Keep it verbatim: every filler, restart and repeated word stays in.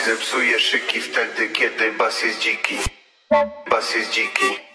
Zepsuje szyki wtedy, kiedy bas jest dziki. Bas jest dziki.